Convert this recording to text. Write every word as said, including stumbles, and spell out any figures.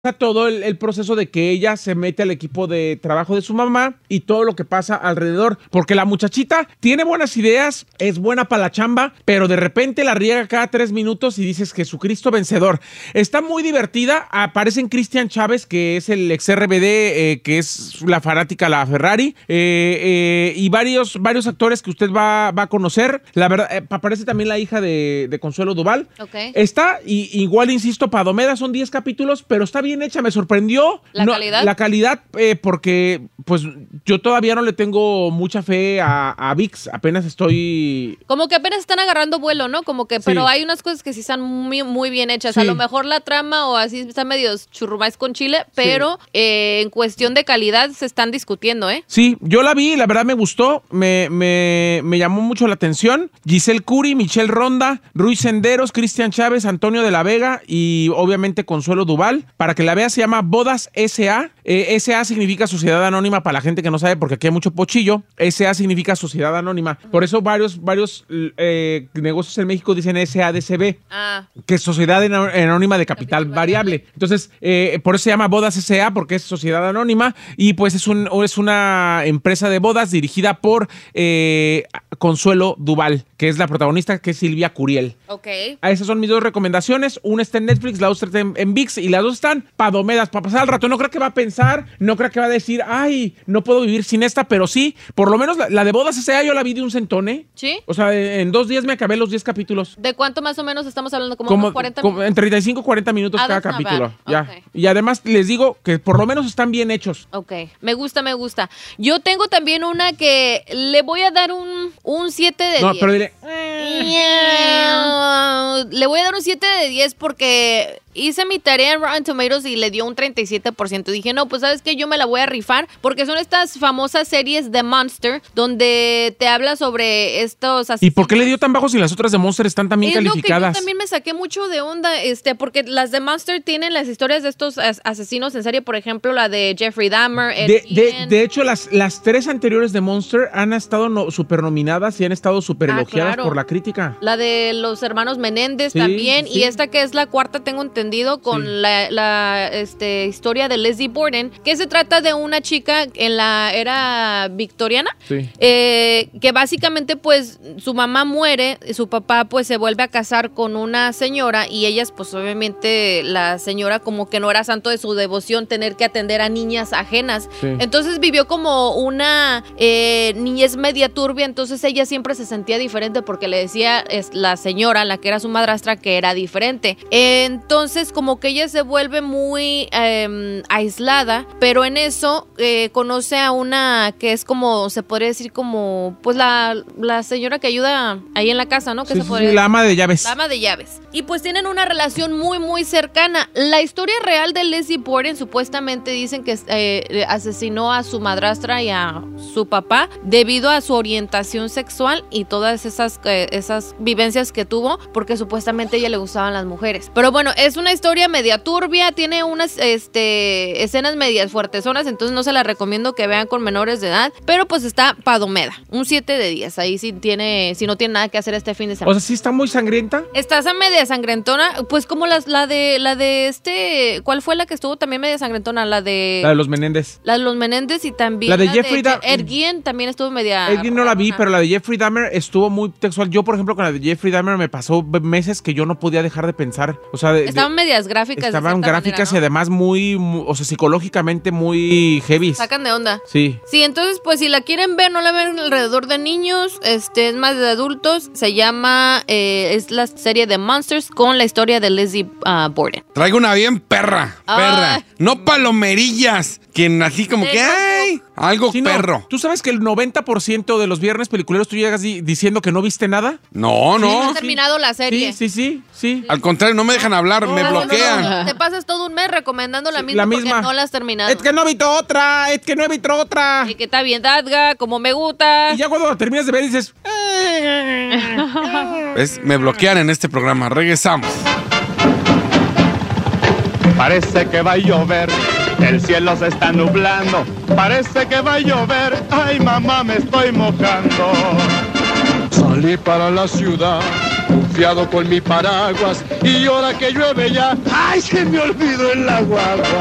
todo el, el proceso de que ella se mete al equipo de trabajo de su mamá y todo lo que pasa alrededor, porque la muchachita tiene buenas ideas, es buena para la chamba, pero de repente la riega cada tres minutos y dices Jesucristo vencedor. Está muy divertida, aparece Cristian Chávez, que es el ex R B D, eh, que es la fanática la Ferrari, eh, eh, y varios, varios actores que usted va, va a conocer. La verdad, eh, aparece también la hija de, de Consuelo Duval. Okay. Está, y igual insisto, Padomeda son diez capítulos, pero está bien hecha, me sorprendió. ¿La no, calidad? La calidad, eh, porque pues yo todavía no le tengo mucha fe a, a V I X, apenas estoy... Como que apenas están agarrando vuelo, ¿no? Como que, Sí. pero hay unas cosas que sí están muy, muy bien hechas. Sí. A lo mejor la trama o así está medio churrumais con chile, pero sí. eh, en cuestión de calidad se están discutiendo, ¿eh? Sí, yo la vi, la verdad me gustó, me, me, me llamó mucho la atención. Giselle Curi, Michelle Ronda, Ruiz Senderos, Cristian Chávez, Antonio de la Vega y obviamente Consuelo Duval. Para que la veas, se llama Bodas S A. Eh, S A significa Sociedad Anónima para la gente que no sabe, porque aquí hay mucho pochillo. S A significa Sociedad Anónima. Por eso varios, varios eh, negocios en México dicen S A D C B, Ah. que es Sociedad Anónima de Capital, Capital Variable. variable. Entonces, eh, por eso se llama Bodas S A, porque es Sociedad Anónima y pues es, un, es una empresa de bodas dirigida por eh, Consuelo Duval, que es la protagonista, que es Silvia Curiel. Ok. Esas son mis dos recomendaciones. Una está en Netflix, la otra está en, en V I X y las dos están padomedas para pasar al rato. No creo que va a pensar, no creo que va a decir, ay, no puedo vivir sin esta, pero sí, por lo menos la, la de Bodas S A yo la vi de un centón, ¿eh? ¿Sí? O sea, en dos días me acabé los diez capítulos. ¿De cuánto más o menos estamos hablando? ¿Como, Como, unos cuarenta como en treinta y cinco, cuarenta minutos Ah, cada that's not capítulo. bad. Ya. Okay. Y además les digo que por lo menos están bien hechos. Ok, me gusta, me gusta. Yo tengo también una que le voy a dar un, un siete de diez. No, pero dile... Le voy a dar un siete de diez porque hice mi tarea en Rotten Tomatoes y le dio un treinta y siete por ciento. Dije, no, pues ¿sabes qué? Yo me la voy a rifar porque son estas famosas series de Monster donde te habla sobre estos asesinos. ¿Y por qué le dio tan bajo si las otras de Monster están también es calificadas? Lo que yo también me saqué mucho de onda, este, porque las de Monster tienen las historias de estos as- asesinos en serie, por ejemplo, la de Jeffrey Dahmer. Ed De, de, Gein. de hecho, las, las tres anteriores de Monster han estado no, super nominadas y han estado super Ah, elogiadas claro. por la crítica. La de los hermanos Menéndez Sí, también. sí. Y esta que es la cuarta, tengo entendido, con Sí. la, la este, historia de Lizzie Borden, que se trata de una chica en la era victoriana, Sí. eh, que básicamente pues su mamá muere, su papá pues se vuelve a casar con una señora y ellas pues obviamente la señora como que no era santo de su devoción tener que atender a niñas ajenas. Sí. Entonces vivió como una eh, niñez media turbia, entonces ella siempre se sentía diferente porque le decía es la señora, la que era su madrastra, que era diferente. Entonces como que ella se vuelve muy eh, aislada, pero en eso eh, conoce a una que es como, se podría decir como, pues la, la señora que ayuda ahí en la casa, ¿no? Que Sí, se sí, podría sí, la ama de llaves. La ama de llaves. Y pues tienen una relación muy, muy cercana. La historia real de Lizzie Borden, supuestamente dicen que eh, asesinó a su madrastra y a su papá debido a su orientación sexual y todas esas, eh, esas vivencias que tuvo, porque supuestamente a ella le gustaban las mujeres. Pero bueno, es una historia media turbia, tiene unas este, escenas medias fuertezonas, entonces no se la recomiendo que vean con menores de edad, pero pues está padomeda. Un siete de diez, ahí sí tiene, si no tiene nada que hacer este fin de semana. O sea, sí está muy sangrienta. Estás a media sangrentona, pues como las, la de la de este, ¿cuál fue la que estuvo también media sangrentona? La de La de los Menéndez. la de los Menéndez y también La de Jeffrey Da- Ed Gein también estuvo media. Ed Gein no la vi, ajá. pero la de Jeffrey Dahmer estuvo muy textual. Yo, por ejemplo, con la de Jeffrey Dahmer me pasó meses que yo no podía dejar de pensar. O sea, de, Estaban de, medias gráficas. estaban de cierta gráficas manera, y ¿no? además muy, muy, o sea, psicológicamente muy heavy. Sacan de onda. Sí. Sí, entonces pues si la quieren ver, no la ven alrededor de niños, este es más de adultos, se llama, eh, es la serie de Monsters con la historia de Lizzie uh, Borden. Traigo una bien perra, perra. Ay. No palomerillas, que así como Sí, que, no, no. ¡ay! Algo Sí, no, perro. ¿Tú sabes que el noventa por ciento de los viernes peliculeros tú llegas di- diciendo que no viste nada? No, No no. ha terminado la serie. Sí, sí, sí, sí. Al contrario, no me dejan hablar, me No, no, bloquean. no, Te pasas todo un mes recomendando la Sí, misma, la porque misma. no la has terminado. Es que no he visto otra, es que no he visto otra. Y que está bien, Dadga, como me gusta. Y ya cuando terminas de ver dices... ¿Ves? Me bloquean en este programa. Regresamos. Parece que va a llover, el cielo se está nublando. Parece que va a llover, ay mamá me estoy mojando. Salí para la ciudad confiado con mi paraguas, y ahora que llueve ya, ¡ay, se me olvidó el agua!